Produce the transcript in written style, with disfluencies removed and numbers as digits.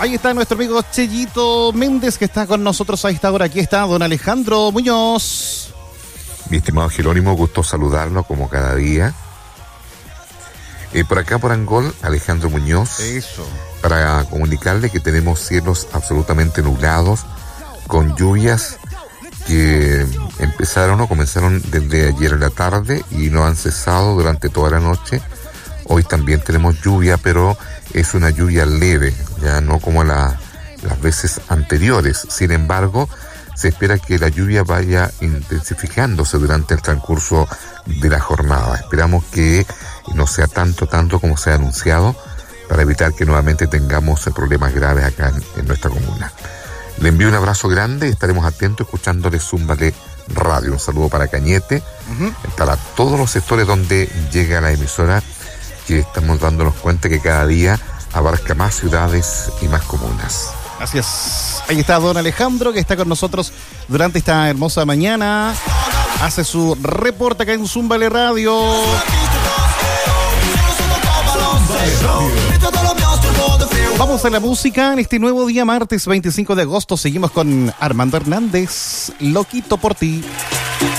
Ahí está nuestro amigo Chellito Méndez, que está con nosotros a esta hora. Aquí está don Alejandro Muñoz. Mi estimado Jerónimo, gusto saludarlo como cada día. Por acá por Angol, Alejandro Muñoz. Eso. Para comunicarle que tenemos cielos absolutamente nublados, con lluvias que comenzaron desde ayer en la tarde y no han cesado durante toda la noche. Hoy también tenemos lluvia, pero es una lluvia leve, ya no como las veces anteriores. Sin embargo, se espera que la lluvia vaya intensificándose durante el transcurso de la jornada. Esperamos que no sea tanto como se ha anunciado, para evitar que nuevamente tengamos problemas graves acá en nuestra comuna. Le envío un abrazo grande y estaremos atentos escuchándole Zúmbale Radio. Un saludo para Cañete, para todos los sectores donde llega la emisora, que estamos dándonos cuenta que cada día abarca más ciudades y más comunas. Así es. Ahí está don Alejandro, que está con nosotros durante esta hermosa mañana. Hace su reporte acá en Zúmbale Radio. Vamos a la música en este nuevo día, martes 25 de agosto. Seguimos con Armando Hernández, Loquito por ti.